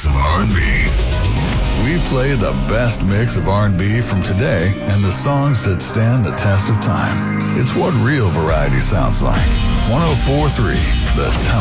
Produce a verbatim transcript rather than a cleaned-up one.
mix of R and B. We play the best mix of R and B from today and the songs that stand the test of time. It's what real variety sounds like. one oh four point three, The Town.